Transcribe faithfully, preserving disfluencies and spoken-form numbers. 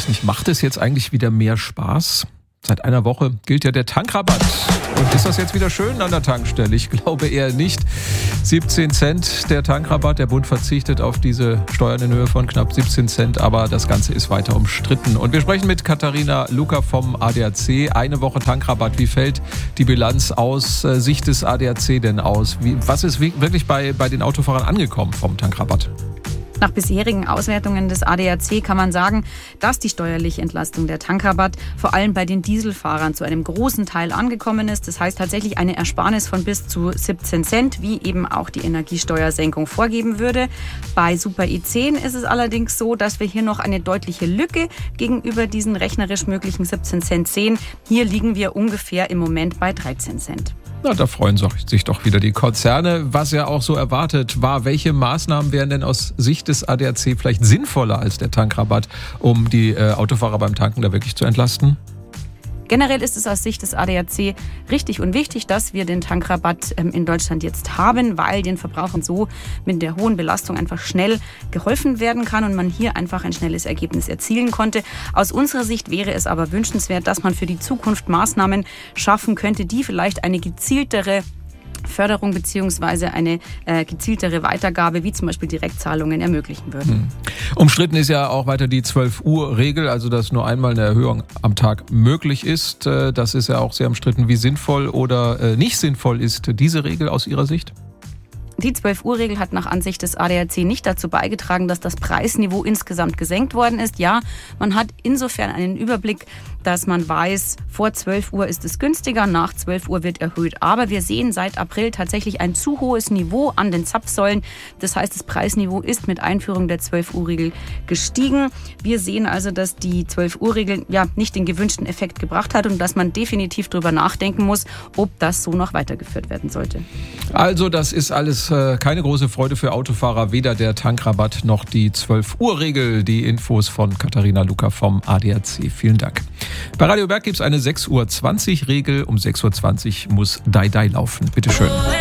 weiß nicht, macht es jetzt eigentlich wieder mehr Spaß? Seit einer Woche gilt ja der Tankrabatt. Und ist das jetzt wieder schön an der Tankstelle? Ich glaube eher nicht. siebzehn Cent der Tankrabatt. Der Bund verzichtet auf diese Steuern in Höhe von knapp siebzehn Cent. Aber das Ganze ist weiter umstritten. Und wir sprechen mit Katharina Lucker vom A D A C. Eine Woche Tankrabatt. Wie fällt die Bilanz aus äh, Sicht des A D A C denn aus? Wie, was ist wirklich bei, bei den Autofahrern angekommen vom Tankrabatt? Nach bisherigen Auswertungen des A D A C kann man sagen, dass die steuerliche Entlastung der Tankrabatt vor allem bei den Dieselfahrern zu einem großen Teil angekommen ist. Das heißt tatsächlich eine Ersparnis von bis zu siebzehn Cent, wie eben auch die Energiesteuersenkung vorgeben würde. Bei Super E zehn ist es allerdings so, dass wir hier noch eine deutliche Lücke gegenüber diesen rechnerisch möglichen siebzehn Cent sehen. Hier liegen wir ungefähr im Moment bei dreizehn Cent. Na, da freuen sich doch wieder die Konzerne. Was ja auch so erwartet war, welche Maßnahmen wären denn aus Sicht des A D A C vielleicht sinnvoller als der Tankrabatt, um die äh, Autofahrer beim Tanken da wirklich zu entlasten? Generell ist es aus Sicht des A D A C richtig und wichtig, dass wir den Tankrabatt ähm, in Deutschland jetzt haben, weil den Verbrauchern so mit der hohen Belastung einfach schnell geholfen werden kann und man hier einfach ein schnelles Ergebnis erzielen konnte. Aus unserer Sicht wäre es aber wünschenswert, dass man für die Zukunft Maßnahmen schaffen könnte, die vielleicht eine gezieltere Förderung bzw. eine äh, gezieltere Weitergabe, wie zum Beispiel Direktzahlungen, ermöglichen würden. Hm. Umstritten ist ja auch weiter die zwölf Uhr Regel, also dass nur einmal eine Erhöhung am Tag möglich ist. Das ist ja auch sehr umstritten, wie sinnvoll oder äh, nicht sinnvoll ist diese Regel aus Ihrer Sicht? Die zwölf Uhr Regel hat nach Ansicht des A D A C nicht dazu beigetragen, dass das Preisniveau insgesamt gesenkt worden ist. Ja, man hat insofern einen Überblick, dass man weiß, vor zwölf Uhr ist es günstiger, nach zwölf Uhr wird erhöht. Aber wir sehen seit April tatsächlich ein zu hohes Niveau an den Zapfsäulen. Das heißt, das Preisniveau ist mit Einführung der zwölf Uhr Regel gestiegen. Wir sehen also, dass die zwölf Uhr Regel ja nicht den gewünschten Effekt gebracht hat und dass man definitiv darüber nachdenken muss, ob das so noch weitergeführt werden sollte. Also das ist alles äh, keine große Freude für Autofahrer, weder der Tankrabatt noch die zwölf Uhr Regel. Die Infos von Katharina Lucker vom A D A C. Vielen Dank. Bei Radio Berg gibt es eine sechs Uhr zwanzig Regel. Um sechs Uhr zwanzig muss Dai Dai laufen. Bitte schön.